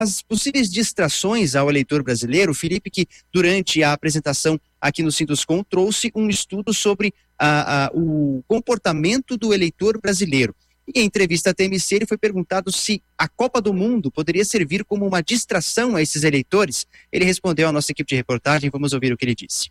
as possíveis distrações ao eleitor brasileiro. O Felipe, que durante a apresentação aqui no Sinduscom trouxe um estudo sobre o comportamento do eleitor brasileiro. E em entrevista à TMC, ele foi perguntado se a Copa do Mundo poderia servir como uma distração a esses eleitores. Ele respondeu à nossa equipe de reportagem. Vamos ouvir o que ele disse.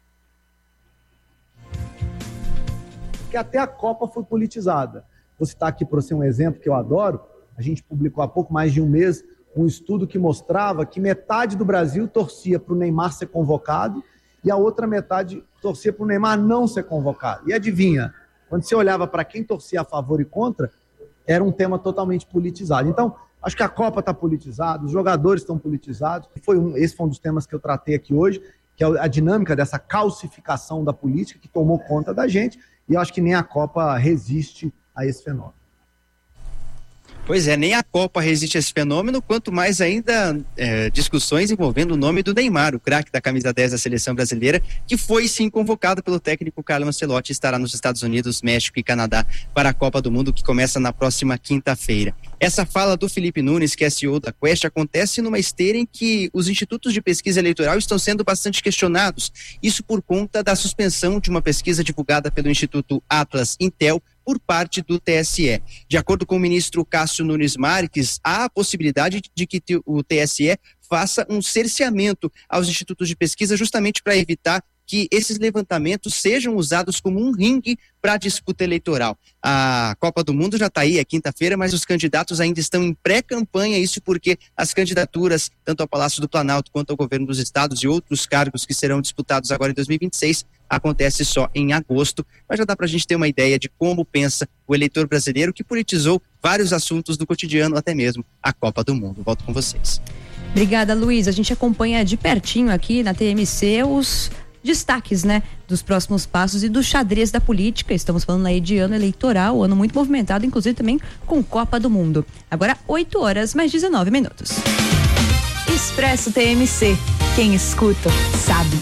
Porque até a Copa foi politizada. Vou citar aqui para você um exemplo que eu adoro. A gente publicou há pouco mais de um mês um estudo que mostrava que metade do Brasil torcia para o Neymar ser convocado e a outra metade torcia para o Neymar não ser convocado. E adivinha? Quando você olhava para quem torcia a favor e contra, era um tema totalmente politizado. Então, acho que a Copa está politizada, os jogadores estão politizados. Esse foi um dos temas que eu tratei aqui hoje, que é a dinâmica dessa calcificação da política que tomou conta da gente, e eu acho que nem a Copa resiste a esse fenômeno. Pois é, nem a Copa resiste a esse fenômeno, quanto mais ainda discussões envolvendo o nome do Neymar, o craque da camisa 10 da seleção brasileira, que foi sim convocado pelo técnico Carlo Ancelotti e estará nos Estados Unidos, México e Canadá para a Copa do Mundo, que começa na próxima quinta-feira. Essa fala do Felipe Nunes, que é CEO da Quest, acontece numa esteira em que os institutos de pesquisa eleitoral estão sendo bastante questionados. Isso por conta da suspensão de uma pesquisa divulgada pelo Instituto Atlas Intel por parte do TSE. De acordo com o ministro Cássio Nunes Marques, há a possibilidade de que o TSE faça um cerceamento aos institutos de pesquisa justamente para evitar que esses levantamentos sejam usados como um ringue para a disputa eleitoral. A Copa do Mundo já está aí, é quinta-feira, mas os candidatos ainda estão em pré-campanha, isso porque as candidaturas, tanto ao Palácio do Planalto quanto ao governo dos estados e outros cargos que serão disputados agora em 2026, acontece só em agosto, mas já dá para a gente ter uma ideia de como pensa o eleitor brasileiro que politizou vários assuntos do cotidiano, até mesmo a Copa do Mundo. Volto com vocês. Obrigada, Luiz. A gente acompanha de pertinho aqui na TMC os destaques, né, dos próximos passos e do xadrez da política. Estamos falando aí de ano eleitoral, ano muito movimentado, inclusive também com Copa do Mundo. Agora 8h mais 19 minutos. Expresso TMC. Quem escuta, sabe.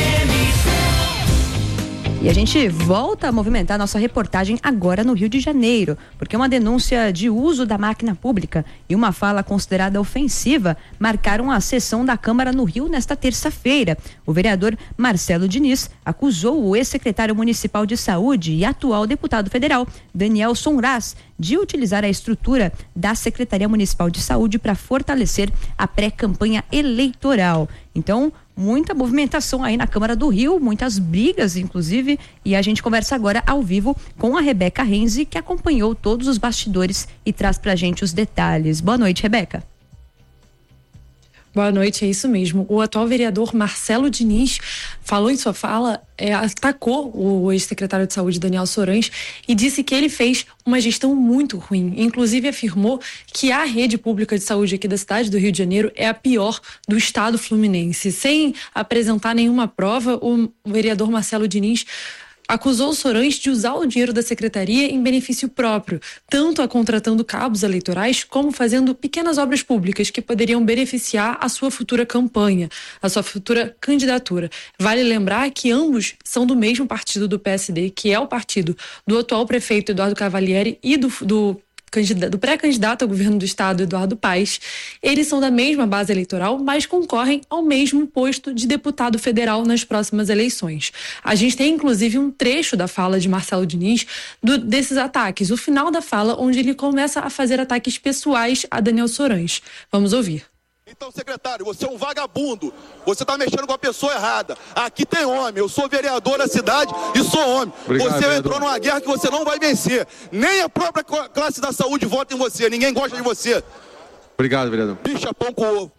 E a gente volta a movimentar nossa reportagem agora no Rio de Janeiro, porque uma denúncia de uso da máquina pública e uma fala considerada ofensiva marcaram a sessão da Câmara no Rio nesta terça-feira. O vereador Marcelo Diniz acusou o ex-secretário municipal de saúde e atual deputado federal, Daniel Sonraz, de utilizar a estrutura da Secretaria Municipal de Saúde para fortalecer a pré-campanha eleitoral. Então, muita movimentação aí na Câmara do Rio, muitas brigas, inclusive, e a gente conversa agora ao vivo com a Rebeca Renzi, que acompanhou todos os bastidores e traz pra gente os detalhes. Boa noite, Rebeca. Boa noite, é isso mesmo. O atual vereador Marcelo Diniz falou em sua fala, atacou o ex-secretário de saúde Daniel Sonraz e disse que ele fez uma gestão muito ruim. Inclusive afirmou que a rede pública de saúde aqui da cidade do Rio de Janeiro é a pior do estado fluminense. Sem apresentar nenhuma prova, o vereador Marcelo Diniz acusou o Sonraz de usar o dinheiro da secretaria em benefício próprio, tanto a contratando cabos eleitorais como fazendo pequenas obras públicas que poderiam beneficiar a sua futura campanha, a sua futura candidatura. Vale lembrar que ambos são do mesmo partido do PSD, que é o partido do atual prefeito Eduardo Cavalieri e do pré-candidato ao governo do estado, Eduardo Paes. Eles são da mesma base eleitoral, mas concorrem ao mesmo posto de deputado federal nas próximas eleições. A gente tem, inclusive, um trecho da fala de Marcelo Diniz desses ataques, o final da fala, onde ele começa a fazer ataques pessoais a Daniel Sonraz. Vamos ouvir. Então, secretário, você é um vagabundo, você está mexendo com a pessoa errada. Aqui tem homem, eu sou vereador da cidade e sou homem. Obrigado, você vereador. Entrou numa guerra que você não vai vencer. Nem a própria classe da saúde vota em você, ninguém gosta de você. Obrigado, vereador. Bicha pão com ovo.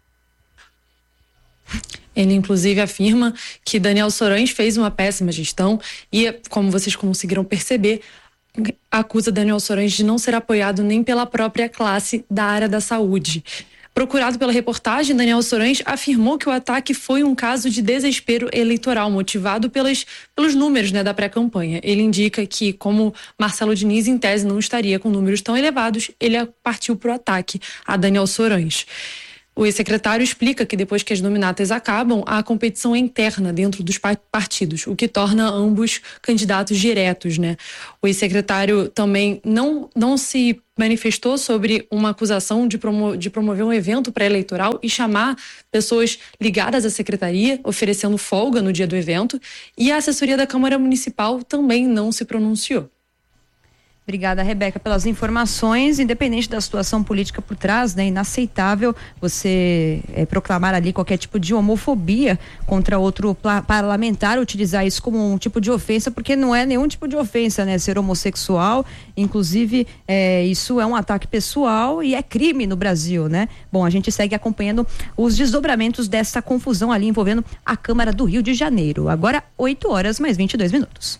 Ele, inclusive, afirma que Daniel Sonraz fez uma péssima gestão e, como vocês conseguiram perceber, acusa Daniel Sonraz de não ser apoiado nem pela própria classe da área da saúde. Procurado pela reportagem, Daniel Sonraz afirmou que o ataque foi um caso de desespero eleitoral motivado pelos números, né, da pré-campanha. Ele indica que, como Marcelo Diniz, em tese, não estaria com números tão elevados, ele partiu para o ataque a Daniel Sonraz. O ex-secretário explica que depois que as nominatas acabam, há competição interna dentro dos partidos, o que torna ambos candidatos diretos, né? O ex-secretário também não se manifestou sobre uma acusação de promover um evento pré-eleitoral e chamar pessoas ligadas à secretaria, oferecendo folga no dia do evento, e a assessoria da Câmara Municipal também não se pronunciou. Obrigada, Rebeca, pelas informações. Independente da situação política por trás, né, inaceitável você proclamar ali qualquer tipo de homofobia contra outro parlamentar, utilizar isso como um tipo de ofensa, porque não é nenhum tipo de ofensa, né, ser homossexual. Inclusive, isso é um ataque pessoal e é crime no Brasil, né? Bom, a gente segue acompanhando os desdobramentos dessa confusão ali envolvendo a Câmara do Rio de Janeiro. Agora, 8h22.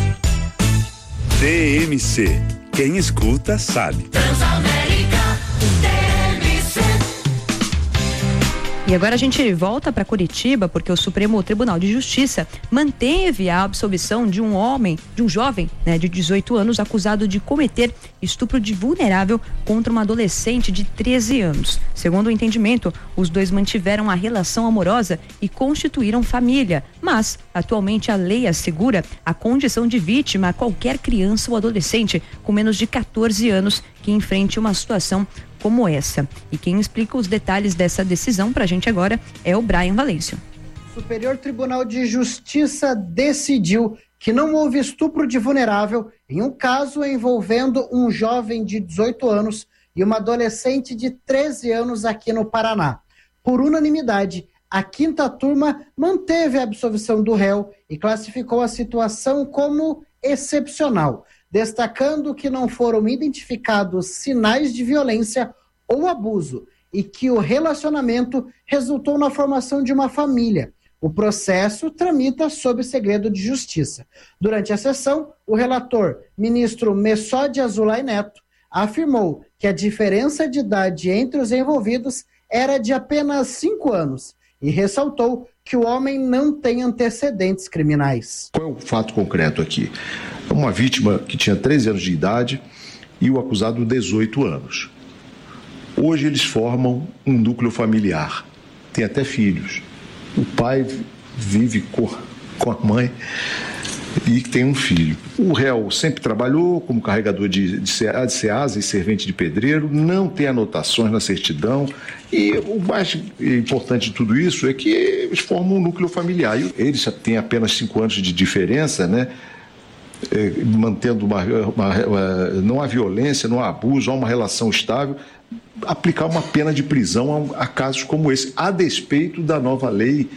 TMC. Quem escuta sabe. E agora a gente volta para Curitiba porque o Supremo Tribunal de Justiça manteve a absolvição de um jovem, né, de 18 anos acusado de cometer estupro de vulnerável contra uma adolescente de 13 anos. Segundo o entendimento, os dois mantiveram a relação amorosa e constituíram família, mas atualmente a lei assegura a condição de vítima a qualquer criança ou adolescente com menos de 14 anos que enfrente uma situação como essa. E quem explica os detalhes dessa decisão pra gente agora é o Brian Valêncio. O Superior Tribunal de Justiça decidiu que não houve estupro de vulnerável em um caso envolvendo um jovem de 18 anos e uma adolescente de 13 anos aqui no Paraná. Por unanimidade, a quinta turma manteve a absolvição do réu e classificou a situação como excepcional, destacando que não foram identificados sinais de violência ou abuso e que o relacionamento resultou na formação de uma família. O processo tramita sob segredo de justiça. Durante a sessão, o relator, ministro Messode Azulay Neto, afirmou que a diferença de idade entre os envolvidos era de apenas 5 anos e ressaltou que o homem não tem antecedentes criminais. Qual é o fato concreto aqui? Uma vítima que tinha 13 anos de idade e o acusado 18 anos. Hoje eles formam um núcleo familiar, tem até filhos. O pai vive com a mãe e tem um filho. O réu sempre trabalhou como carregador de SEASA e servente de pedreiro, não tem anotações na certidão e o mais importante de tudo isso é que eles formam um núcleo familiar. Eles já têm apenas 5 anos de diferença, né? Mantendo não há violência, não há abuso, há uma relação estável, aplicar uma pena de prisão a casos como esse, a despeito da nova lei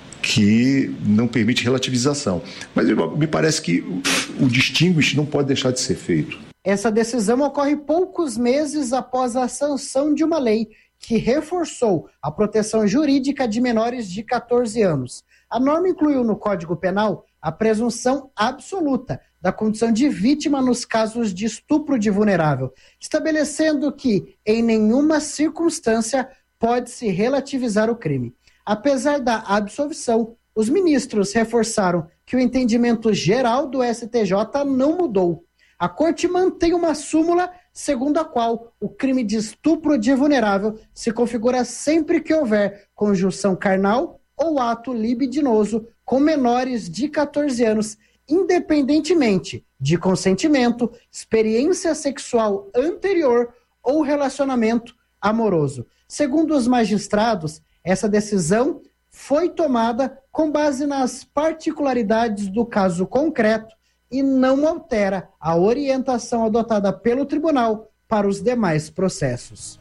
que não permite relativização. Mas me parece que o distinguish não pode deixar de ser feito. Essa decisão ocorre poucos meses após a sanção de uma lei que reforçou a proteção jurídica de menores de 14 anos. A norma incluiu no Código Penal a presunção absoluta da condição de vítima nos casos de estupro de vulnerável, estabelecendo que, em nenhuma circunstância, pode-se relativizar o crime. Apesar da absolvição, os ministros reforçaram que o entendimento geral do STJ não mudou. A Corte mantém uma súmula segundo a qual o crime de estupro de vulnerável se configura sempre que houver conjunção carnal ou ato libidinoso com menores de 14 anos, independentemente de consentimento, experiência sexual anterior ou relacionamento amoroso. Segundo os magistrados, essa decisão foi tomada com base nas particularidades do caso concreto e não altera a orientação adotada pelo tribunal para os demais processos.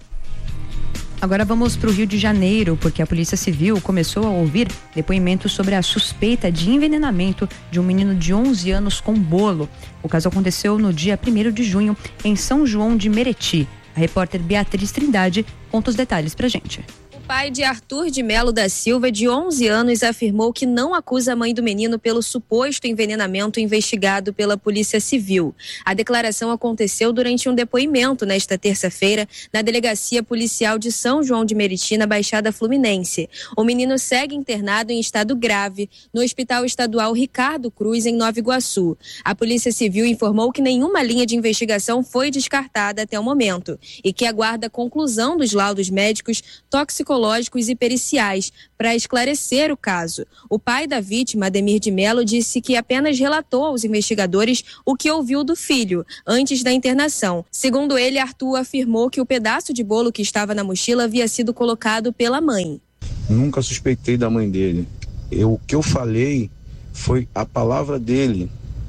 Agora vamos para o Rio de Janeiro, porque a Polícia Civil começou a ouvir depoimentos sobre a suspeita de envenenamento de um menino de 11 anos com bolo. O caso aconteceu no dia 1º de junho, em São João de Meriti. A repórter Beatriz Trindade conta os detalhes pra gente. O pai de Arthur de Melo da Silva, de 11 anos, afirmou que não acusa a mãe do menino pelo suposto envenenamento investigado pela Polícia Civil. A declaração aconteceu durante um depoimento nesta terça-feira na Delegacia Policial de São João de Meriti, na Baixada Fluminense. O menino segue internado em estado grave no Hospital Estadual Ricardo Cruz, em Nova Iguaçu. A Polícia Civil informou que nenhuma linha de investigação foi descartada até o momento e que aguarda a conclusão dos laudos médicos toxicológicos psicológicos e periciais para esclarecer o caso. O pai da vítima, Ademir de Mello, disse que apenas relatou aos investigadores o que ouviu do filho antes da internação. Segundo ele, Arthur afirmou que o pedaço de bolo que estava na mochila havia sido colocado pela mãe. Nunca suspeitei da mãe dele. O que eu falei foi a palavra dele.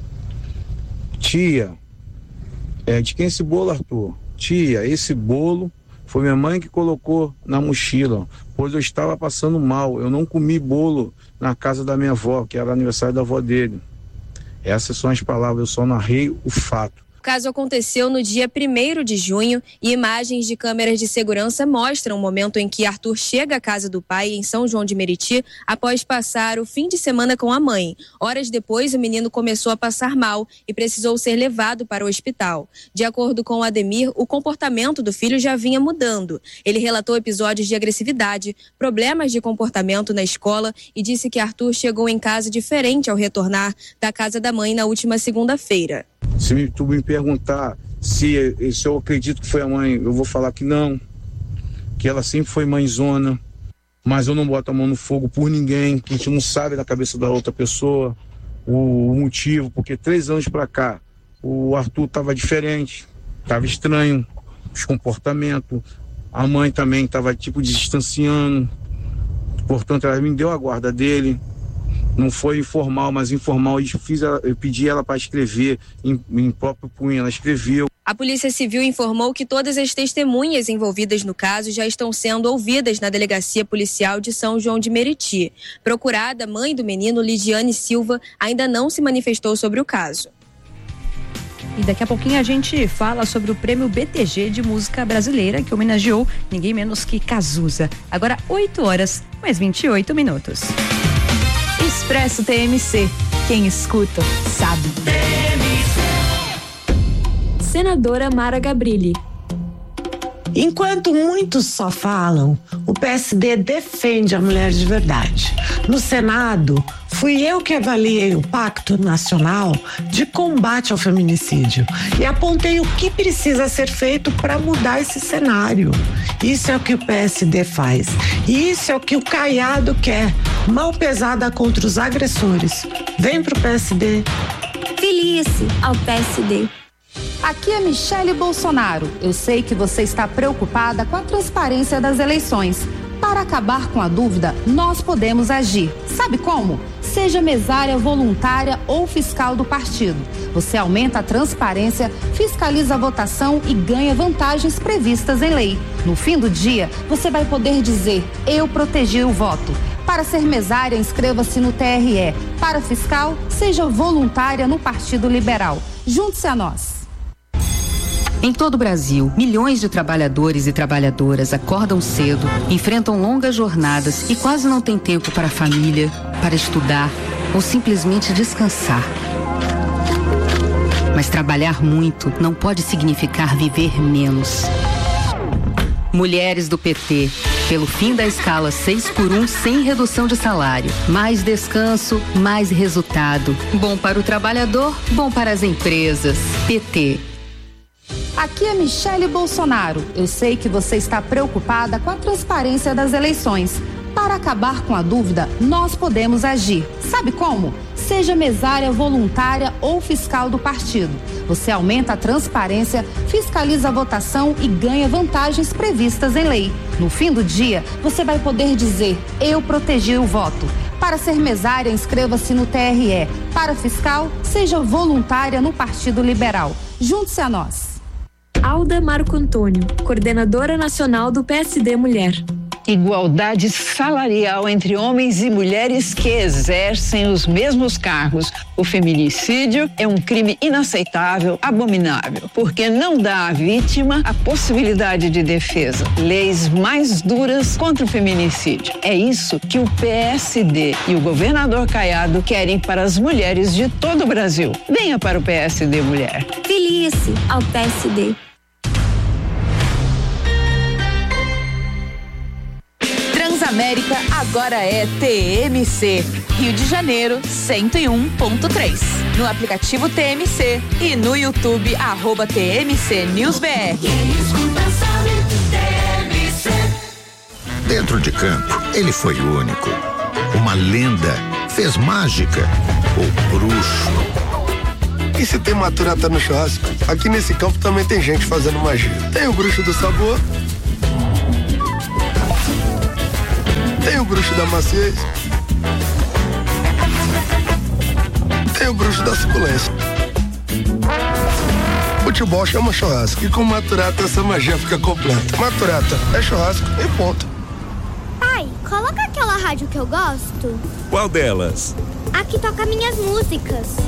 Tia, de quem é esse bolo, Arthur? Tia, esse bolo foi minha mãe que colocou na mochila, pois eu estava passando mal. Eu não comi bolo na casa da minha avó, que era aniversário da avó dele. Essas são as palavras, eu só narrei o fato. O caso aconteceu no dia 1º de junho e imagens de câmeras de segurança mostram o momento em que Arthur chega à casa do pai em São João de Meriti após passar o fim de semana com a mãe. Horas depois, o menino começou a passar mal e precisou ser levado para o hospital. De acordo com o Ademir, o comportamento do filho já vinha mudando. Ele relatou episódios de agressividade, problemas de comportamento na escola e disse que Arthur chegou em casa diferente ao retornar da casa da mãe na última segunda-feira. Se tu me perguntar se eu acredito que foi a mãe, eu vou falar que não, que ela sempre foi mãezona, mas eu não boto a mão no fogo por ninguém, que a gente não sabe da cabeça da outra pessoa o motivo, porque 3 anos pra cá o Arthur estava diferente, estava estranho, os comportamentos, a mãe também estava distanciando, portanto ela me deu a guarda dele. Não foi informal, mas informal. Eu pedi ela para escrever em próprio punho, ela escreveu. A Polícia Civil informou que todas as testemunhas envolvidas no caso já estão sendo ouvidas na Delegacia Policial de São João de Meriti. Procurada, a mãe do menino, Lidiane Silva, ainda não se manifestou sobre o caso. E daqui a pouquinho a gente fala sobre o Prêmio BTG de Música Brasileira, que homenageou ninguém menos que Cazuza. Agora 8h mais 28 minutos. Expresso TMC. Quem escuta, sabe. Senadora Mara Gabrilli. Enquanto muitos só falam, o PSD defende a mulher de verdade. No Senado, fui eu que avaliei o Pacto Nacional de Combate ao Feminicídio e apontei o que precisa ser feito para mudar esse cenário. Isso é o que o PSD faz. E isso é o que o Caiado quer. Mão pesada contra os agressores. Vem pro PSD. Filie-se ao PSD. Aqui é Michele Bolsonaro. Eu sei que você está preocupada com a transparência das eleições. Para acabar com a dúvida, nós podemos agir. Sabe como? Seja mesária voluntária ou fiscal do partido. Você aumenta a transparência, fiscaliza a votação e ganha vantagens previstas em lei. No fim do dia, você vai poder dizer: eu protegi o voto. Para ser mesária, inscreva-se no TRE. Para fiscal, seja voluntária no Partido Liberal. Junte-se a nós. Em todo o Brasil, milhões de trabalhadores e trabalhadoras acordam cedo, enfrentam longas jornadas e quase não têm tempo para a família, para estudar ou simplesmente descansar. Mas trabalhar muito não pode significar viver menos. Mulheres do PT, pelo fim da escala 6x1 sem redução de salário. Mais descanso, mais resultado. Bom para o trabalhador, bom para as empresas. PT. Aqui é Michele Bolsonaro. Eu sei que você está preocupada com a transparência das eleições. Para acabar com a dúvida, nós podemos agir. Sabe como? Seja mesária voluntária ou fiscal do partido. Você aumenta a transparência, fiscaliza a votação e ganha vantagens previstas em lei. No fim do dia, você vai poder dizer: eu protegi o voto. Para ser mesária, inscreva-se no TRE. Para fiscal, seja voluntária no Partido Liberal. Junte-se a nós. Alda Marco Antônio, coordenadora nacional do PSD Mulher. Igualdade salarial entre homens e mulheres que exercem os mesmos cargos. O feminicídio é um crime inaceitável, abominável, porque não dá à vítima a possibilidade de defesa. Leis mais duras contra o feminicídio. É isso que o PSD e o governador Caiado querem para as mulheres de todo o Brasil. Venha para o PSD Mulher. Filie-se ao PSD. Transamérica agora é TMC. Rio de Janeiro 101.3. No aplicativo TMC e no YouTube @TMC News BR. Dentro de campo, ele foi único. Uma lenda, fez mágica, o bruxo. E se tem maturata no churrasco, aqui nesse campo também tem gente fazendo magia. Tem o bruxo do sabor, tem o bruxo da maciez, tem o bruxo da suculência. Futebol chama churrasco e com maturata essa magia fica completa. Maturata é churrasco e ponto. Pai, coloca aquela rádio que eu gosto. Qual delas? A que toca minhas músicas.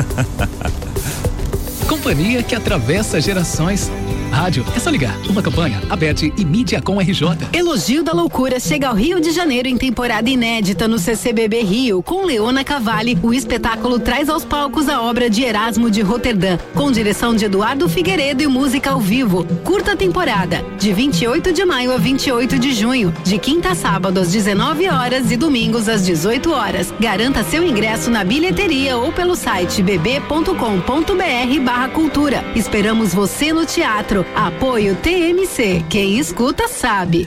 Companhia que atravessa gerações. Rádio, é só ligar. Uma campanha, Abete e Mídia com RJ. Elogio da Loucura chega ao Rio de Janeiro em temporada inédita no CCBB Rio, com Leona Cavalli. O espetáculo traz aos palcos a obra de Erasmo de Roterdã, com direção de Eduardo Figueiredo e música ao vivo. Curta temporada, de 28 de maio a 28 de junho, de quinta a sábado às 19 horas e domingos às 18 horas. Garanta seu ingresso na bilheteria ou pelo site bb.com.br/cultura. Esperamos você no teatro. Apoio TMC. Quem escuta sabe.